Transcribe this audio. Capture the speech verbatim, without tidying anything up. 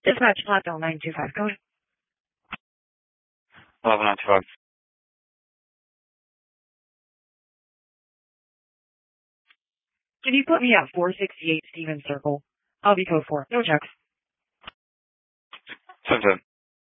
Dispatch Platteville nine two five code. eleven nine two five. Can you put me at four sixty-eight Stevens Circle? I'll be code four. No checks. seven ten.